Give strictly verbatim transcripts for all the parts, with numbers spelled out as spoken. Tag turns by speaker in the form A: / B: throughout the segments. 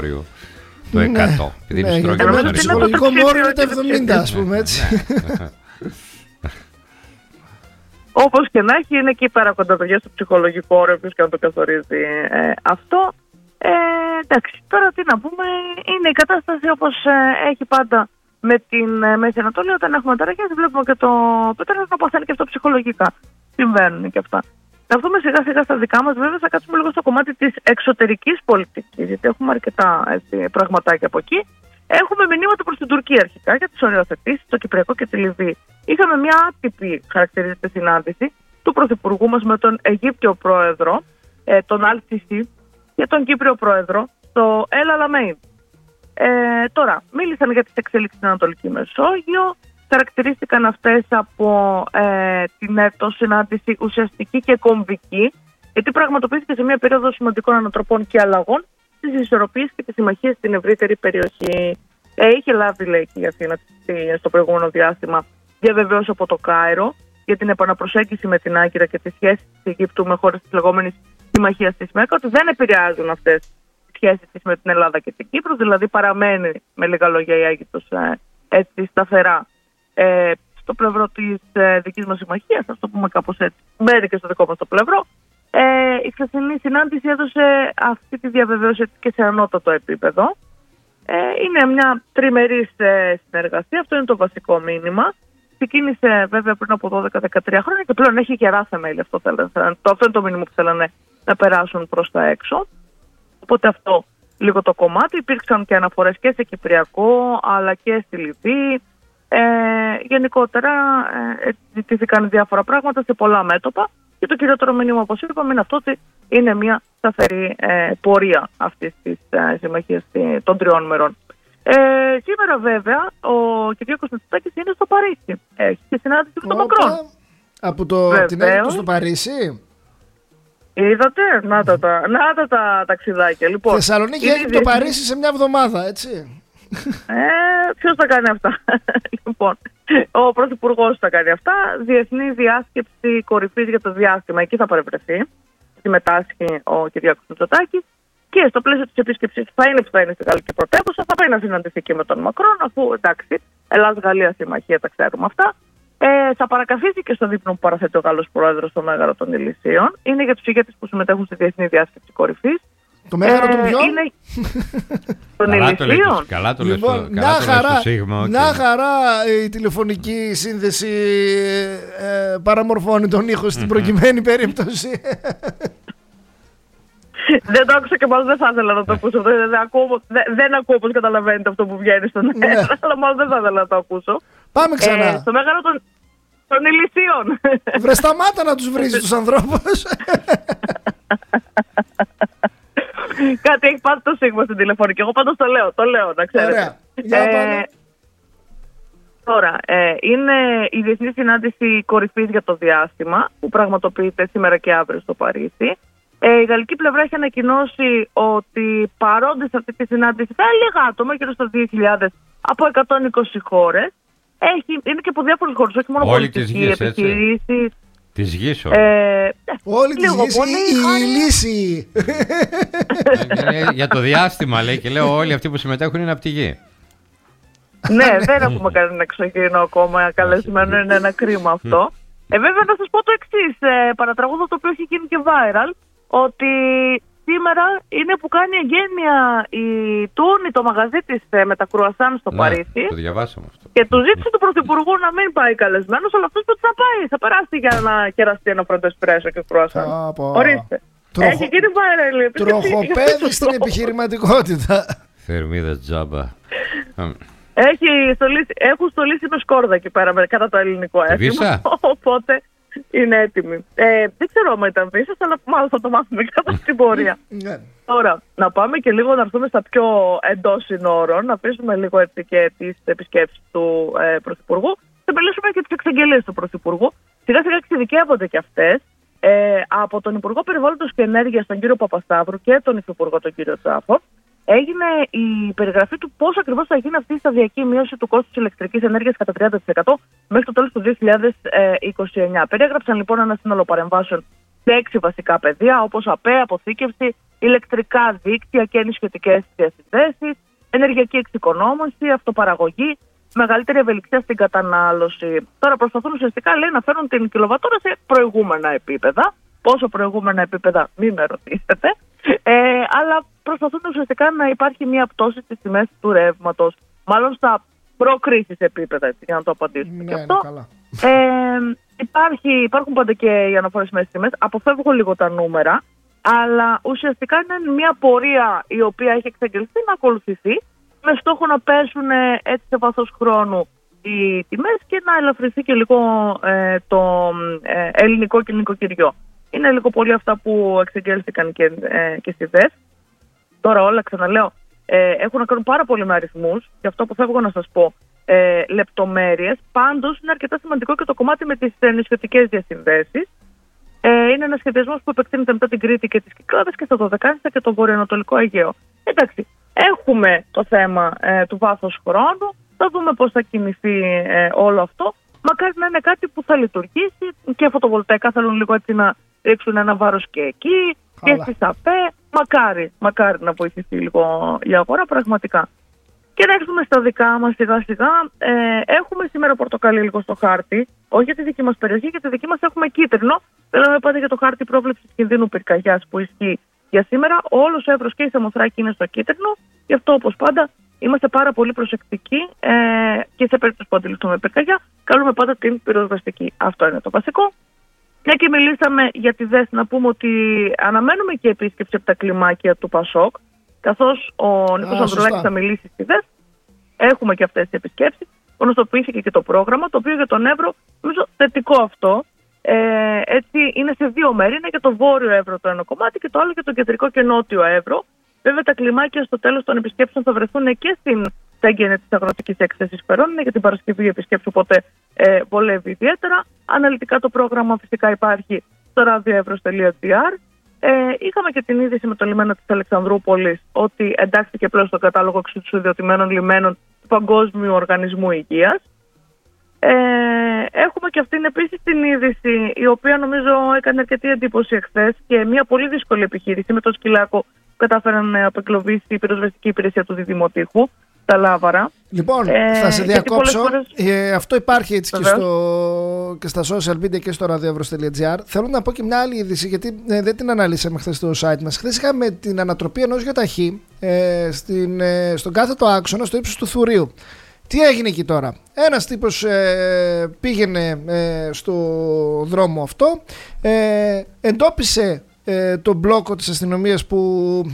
A: όριο το εκατό.
B: Ναι, ναι, για το ψυχολογικό μου όριο είναι το εβδομήντα, ας πούμε, έτσι.
C: Όπως και να έχει, είναι εκεί πέρα κοντά το στο ψυχολογικό όριο, ποιος και να το καθορίζει ε, αυτό. Ε, εντάξει, τώρα τι να πούμε, είναι η κατάσταση όπως ε, έχει πάντα με την ε, Μέση Ανατολή. Όταν έχουμε ταραχές, βλέπουμε και το πετρέλαιο να παθαίνει και αυτό ψυχολογικά. Συμβαίνουν και αυτά. Θα δούμε σιγά σιγά στα δικά μας, βέβαια θα κάτσουμε λίγο στο κομμάτι της εξωτερικής πολιτικής, γιατί έχουμε αρκετά έτσι, πραγματάκια από εκεί. Έχουμε μηνύματα προς την Τουρκία αρχικά για τις οριοθετήσεις, το Κυπριακό και τη Λιβύη. Είχαμε μια άτυπη, χαρακτηρίζεται, συνάντηση του Πρωθυπουργού μας με τον Αιγύπτιο Πρόεδρο, ε, τον Αλ-Σισί, και τον Κύπριο Πρόεδρο, στο Ελ Αλαμέιν. Ε, τώρα, μίλησαν για τις εξέλιξεις στην Ανατολική Μεσόγειο. Χαρακτηρίστηκαν αυτές από ε, την έτος συνάντηση ουσιαστική και κομβική, γιατί πραγματοποιήθηκε σε μια περίοδο σημαντικών ανατροπών και αλλαγών στις ισορροπίες και τις συμμαχίες στην ευρύτερη περιοχή. Ε, είχε λάβει, λέει, και η Αθήνα στο προηγούμενο διάστημα διαβεβαίωση από το Κάιρο για την επαναπροσέγγιση με την Άγκυρα και τις σχέσεις της Αιγύπτου με χώρες της λεγόμενης συμμαχίας της ΜΕΚΑ, ότι δεν επηρεάζουν αυτές τις σχέσεις της με την Ελλάδα και την Κύπρο, δηλαδή παραμένει με λίγα λόγια η Αίγυπτος ε, έτσι σταθερά ε, στο πλευρό της ε, δικής μας συμμαχίας, ας το πούμε κάπως έτσι, μένει και στο δικό μας το πλευρό. Ε, η χθεσινή συνάντηση έδωσε αυτή τη διαβεβαίωση και σε ανώτατο επίπεδο. Ε, είναι μια τριμερής ε, συνεργασία, αυτό είναι το βασικό μήνυμα. Ξεκίνησε βέβαια πριν από δώδεκα με δεκατρία χρόνια και πλέον έχει γερά θεμέλια. Αυτό, αυτό είναι το μήνυμα που θέλανε να περάσουν προς τα έξω. Οπότε αυτό λίγο το κομμάτι. Υπήρξαν και αναφορές και σε Κυπριακό αλλά και στη Λιβύη. Ε, γενικότερα ε, ζητήθηκαν διάφορα πράγματα σε πολλά μέτωπα. Και το κυριότερο μήνυμα, όπως είπαμε, είναι αυτό ότι είναι μια σταθερή ε, πορεία αυτής της ε, συμμαχίας των τριών μερών. Ε, σήμερα βέβαια ο Κυριάκος Μητσοτάκης είναι στο Παρίσι. Έχει και συνάντηση με τον Μακρόν.
B: Από το, την Αίγυπτο στο Παρίσι.
C: Είδατε, να τα, τα, να τα, τα ταξιδάκια. Λοιπόν,
B: Θεσσαλονίκη, Αίγυπτο, το Παρίσι σε μια εβδομάδα, έτσι.
C: Ε, ποιος θα κάνει αυτά? Λοιπόν, ο Πρωθυπουργός θα κάνει αυτά. Διεθνή διάσκεψη κορυφής για το διάστημα. Εκεί θα παρευρεθεί. Συμμετάσχει ο Κυριάκος Μητσοτάκης. Και στο πλαίσιο της επίσκεψης θα είναι που θα είναι στη Γαλλική πρωτεύουσα. Θα πάει να συναντηθεί και με τον Μακρόν, αφού εντάξει, Ελλάς-Γαλλία συμμαχία, τα ξέρουμε αυτά. Ε, θα παρακαθίσει και στο δείπνο που παραθέτει ο Γάλλος Πρόεδρος στο Μέγαρο των Ηλυσίων. Είναι για τους ηγέτες που συμμετέχουν στη Διεθνή Διάσκεψη Κορυφής.
B: Το Μέγαρο των ποιον?
C: Είναι... των Ηλυσίων.
A: Καλά το λες.
B: Λοιπόν,
A: να χαρά,
B: να χαρά η τηλεφωνική σύνδεση ε, παραμορφώνει τον ήχο στην προκειμένη περίπτωση.
C: Δεν το άκουσα και μάλλον δεν θα ήθελα να το ακούσω. Δεν, δεν, ακούω, δεν, δεν ακούω όπως καταλαβαίνετε αυτό που βγαίνει στον αέρα, αλλά μάλλον δεν θα ήθελα να το ακούσω.
B: Πάμε ξανά.
C: Ε, στο Μέγαρο των, των Ηλυσίων.
B: Βρε, σταμάτα να τους βρίζεις τους ανθρώπους.
C: Κάτι έχει πάρει το σίγμα στην τηλεφωνική. Εγώ πάντως το λέω, το λέω, να ξέρετε.
B: Ωραία. Για να πάμε.
C: Ε, τώρα, ε, είναι η Διεθνή Συνάντηση Κορυφής για το Διάστημα, που πραγματοποιείται σήμερα και αύριο στο Παρίσι. Ε, η γαλλική πλευρά έχει ανακοινώσει ότι παρόντες σε αυτή τη συνάντηση θα έλεγα άτομα γύρω στα δύο χιλιάδες από εκατόν είκοσι χώρες. Έχει, είναι και από διάφορες χώρες, όχι μόνο πολιτικοί, επιχειρήσεις.
A: Της γης
C: όλοι. Ε,
B: Όλη της γης η λύση.
A: Για το διάστημα λέει και λέω όλοι αυτοί που συμμετέχουν είναι από τη γη.
C: Ναι, δεν έχουμε κανένα εξωγήινο ακόμα καλεσμένο, είναι ένα κρίμα αυτό. Ε, βέβαια να σας πω το εξής, ε, παρατραγούδο το οποίο έχει γίνει και viral, ότι σήμερα είναι που κάνει εγγένεια η Τούνη, το μαγαζί της ε, με τα κρουασάν στο
A: ναι,
C: Παρίσι.
A: Το διαβάσαμε αυτό.
C: Και του ζήτησε του Πρωθυπουργού να μην πάει καλεσμένος, αλλά αυτός που θα πάει, θα περάσει για να κεραστεί ένα πρώτο εσπρέσο και κρουασάν. Ορίστε.
B: Τροχο...
C: Έχει γίνει viral.
B: Τροχοπέδι στην επιχειρηματικότητα.
A: Θερμίδα τζάμπα.
C: Έχει στολίσει, έχουν στολίσει με σκόρδα εκεί πέρα κατά το ελληνικό έθιμο. Οπότε είναι έτοιμοι. Ε, δεν ξέρω αν ήταν βίσας, αλλά μάλλον θα το μάθουμε κατά στην πορεία. Τώρα, να πάμε και λίγο να έρθουμε στα πιο εντός συνόρων, να αφήσουμε λίγο έτσι και τις επισκέψεις του ε, Πρωθυπουργού. Θα μιλήσουμε και τις εξαγγελίες του Πρωθυπουργού. Σιγά σιγά εξειδικεύονται και αυτές ε, από τον Υπουργό Περιβάλλοντος και Ενέργειας, τον κύριο Παπασταύρου, και τον Υφυπουργό, τον κύριο Τσάφο. Έγινε η περιγραφή του πώς ακριβώς θα γίνει αυτή η σταδιακή μείωση του κόστους ηλεκτρικής ενέργειας κατά τριάντα τοις εκατό μέχρι το τέλος του δύο χιλιάδες είκοσι εννιά. Περιέγραψαν λοιπόν ένα σύνολο παρεμβάσεων σε έξι βασικά πεδία, όπως ΑΠΕ, αποθήκευση, ηλεκτρικά δίκτυα και νησιωτικές διασυνδέσεις, ενεργειακή εξοικονόμηση, αυτοπαραγωγή, μεγαλύτερη ευελιξία στην κατανάλωση. Τώρα προσπαθούν ουσιαστικά, λέει, να φέρουν την κιλοβατόρα σε προηγούμενα επίπεδα. Πόσο προηγούμενα επίπεδα, μην με ρωτήσετε. Ε, αλλά προσπαθούν ουσιαστικά να υπάρχει μια πτώση στις τιμές του ρεύματος. Μάλλον στα προ-κρίσης επίπεδα, έτσι, για να το απαντήσουμε.
B: Ναι,
C: και αυτό.
B: καλά.
C: Ε, υπάρχει, υπάρχουν πάντα και οι αναφορές μέσα στις τιμές. Αποφεύγω λίγο τα νούμερα, αλλά ουσιαστικά είναι μια πορεία η οποία έχει εξαγγελθεί να ακολουθηθεί, με στόχο να πέσουν έτσι σε βάθος χρόνου οι τιμές και να ελαφρυνθεί και λίγο ε, το ε, ελληνικό και νοικοκυριό. Είναι λίγο πολύ αυτά που εξεγγέλθηκαν και, ε, και στη ΔΕΣ. Τώρα όλα, ξαναλέω, ε, έχουν να κάνουν πάρα πολύ με αριθμούς, γι' αυτό αποφεύγω να σας πω ε, λεπτομέρειες. Πάντως είναι αρκετά σημαντικό και το κομμάτι με τις νησιωτικές διασυνδέσεις. Ε, είναι ένας σχεδιασμός που επεκτείνεται μετά την Κρήτη και τις Κυκλάδες και στα Δωδεκάνησα και το βορειοανατολικό Αιγαίο. Εντάξει, έχουμε το θέμα ε, του βάθους χρόνου, θα δούμε πώς θα κινηθεί ε, όλο αυτό. Μακάρι να είναι κάτι που θα λειτουργήσει και φωτοβολταϊκά θέλουν λίγο έτσι να ρίξουν ένα βάρος και εκεί. Καλά. Και στις ΑΠΕ, μακάρι, μακάρι να βοηθηθεί λίγο η αγορά πραγματικά. Και να έρθουμε στα δικά μας σιγά σιγά. Ε, έχουμε σήμερα πορτοκαλί λίγο στο χάρτη, όχι για τη δική μας περιοχή, για τη δική μας έχουμε κίτρινο. Θέλαμε πάντα για το χάρτη πρόβλεψης κινδύνου πυρκαγιάς που ισχύει για σήμερα. Όλος ο Εύρος και η Σαμοθράκη είναι στο κίτρινο. Γι' αυτό, όπως πάντα, είμαστε πάρα πολύ προσεκτικοί ε, και σε περίπτωση που αντιληφθούμε πυρκαγιά, καλούμε πάντα την πυροσβεστική. Αυτό είναι το βασικό. Μια και μιλήσαμε για τη ΔΕΣ, να πούμε ότι αναμένουμε και επίσκεψη από τα κλιμάκια του Πασόκ, καθώς ο Νίκος Ανδρουλάκης θα μιλήσει στη ΔΕΣ. Έχουμε και αυτές τις επισκέψεις. Γνωστοποιήθηκε και το πρόγραμμα, το οποίο για τον Εύρο, νομίζω θετικό αυτό. Ε, έτσι είναι σε δύο μέρη. Είναι για το βόρειο Εύρο το ένα κομμάτι και το άλλο για το κεντρικό και νότιο Εύρο. Βέβαια, τα κλιμάκια στο τέλος των επισκέψεων θα βρεθούν και στην στέγγενε της αγροτικής έκθεσης Φερών. Είναι για την Παρασκευή επισκέψη, οπότε ε, βολεύει ιδιαίτερα. Αναλυτικά το πρόγραμμα φυσικά υπάρχει στο radioevros τελεία gr. Ε, είχαμε και την είδηση με το λιμένα της Αλεξανδρούπολης ότι εντάχθηκε πλέον στο κατάλογο εξουσιοδοτημένων λιμένων του Παγκόσμιου Οργανισμού Υγείας. Ε, έχουμε και αυτήν επίσης την είδηση, η οποία νομίζω έκανε αρκετή εντύπωση εχθές και μια πολύ δύσκολη επιχείρηση με τον Σκυλάκο που κατάφεραν να απεκλωβίσει η πυροσβεστική υπηρεσία του Διδημοτήχου, τα Λάβαρα.
B: Λοιπόν, ε, θα σε διακόψω. Φορές... Ε, αυτό υπάρχει έτσι και, στο, και στα social media και στο radioevros τελεία gr. Θέλω να πω και μια άλλη είδηση, γιατί ε, δεν την αναλύσαμε χθες στο site μας. Χθες είχαμε την ανατροπή ενός γιοταχή ε, στην, ε, στον κάθετο άξονα στο ύψος του Θουρίου. Τι έγινε εκεί τώρα? Ένας τύπος ε, πήγαινε ε, στο δρόμο αυτό, ε, εντόπισε ε, τον μπλόκο της αστυνομίας που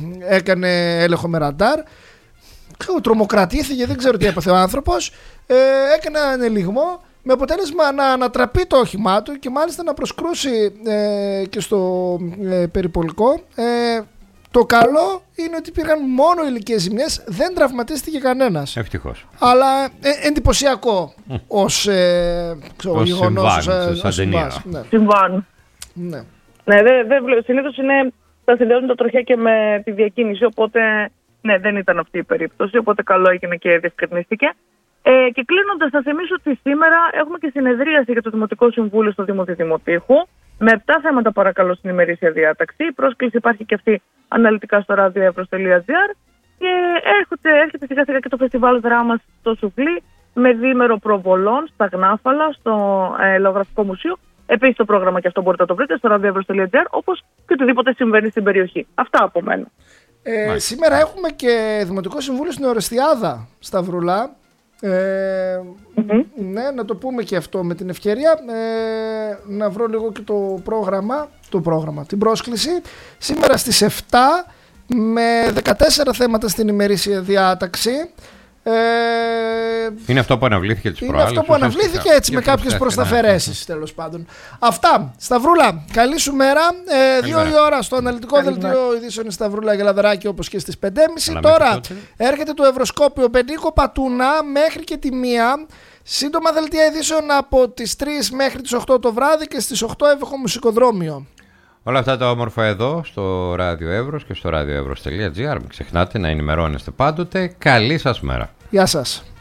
B: έκανε έλεγχο με ραντάρ, τρομοκρατήθηκε, δεν ξέρω τι έπαθε ο άνθρωπος, ε, έκανε έναν ελιγμό με αποτέλεσμα να ανατραπεί το όχημά του και μάλιστα να προσκρούσει ε, και στο ε, περιπολικό. Ε, Το καλό είναι ότι υπήρχαν μόνο ηλικίες ζημιές, δεν τραυματίστηκε κανένας.
A: Ευτυχώς.
B: Αλλά ε, εντυπωσιακό mm. ως ε, γεγονός.
A: Ως συμβάν.
C: Συμβάν.
B: Ναι.
C: Ναι, δεν δε, συνήθως είναι, θα συνδέουν τα τροχιά και με τη διακίνηση, οπότε ναι, δεν ήταν αυτή η περίπτωση, οπότε καλό έγινε και διευκρινίστηκε. Ε, και κλείνοντας, θα θυμίσω ότι σήμερα έχουμε και συνεδρίαση για το Δημοτικό Συμβούλιο στο Δήμο Διδημοτήχου. Με επτά θέματα παρακαλώ στην ημερήσια διάταξη. Η πρόσκληση υπάρχει και αυτή αναλυτικά στο radioevros τελεία gr. Και έρχεται, έρχεται σιγά σιγά και το φεστιβάλ δράμας στο Σουβλί με διήμερο προβολών στα Γνάφαλα, στο ε, Λαογραφικό Μουσείο. Επίσης το πρόγραμμα και αυτό μπορείτε να το βρείτε στο radioevros τελεία gr, όπως και οτιδήποτε συμβαίνει στην περιοχή. Αυτά από μένα.
B: Ε, σήμερα έχουμε και Δημοτικό Συμβούλιο στην Ορεστιάδα στα Βρουλά. Ε, mm-hmm. Ναι, να το πούμε και αυτό με την ευκαιρία. ε, Να βρω λίγο και το πρόγραμμα, το πρόγραμμα, την πρόσκληση. Σήμερα στις επτά με δεκατέσσερα θέματα στην ημερήσια διάταξη. Ε,
A: είναι αυτό που αναβλήθηκε τις προάλλες.
B: Είναι αυτό που αναβλήθηκε έτσι με κάποιες προσταφαιρέσεις τέλος πάντων. Αυτά. Σταυρούλα, καλή σου μέρα. ε, Δύο η ώρα στο αναλυτικό δελτίο ειδήσεων Σταυρούλα Γελαδεράκη, όπως και στις πέντε και μισή. Τώρα έρχεται το Ευρωσκόπιο Μπενίκο Πατούνα μέχρι και τη μία. Σύντομα δελτία ειδήσεων από τις τρεις μέχρι τις οκτώ το βράδυ και στις οκτώ εύχο μουσικοδρόμιο.
A: Όλα αυτά τα όμορφα εδώ στο Ράδιο Εύρος και στο radioevros τελεία gr. Μην ξεχνάτε να ενημερώνεστε πάντοτε. Καλή σας μέρα.
B: Γεια σας.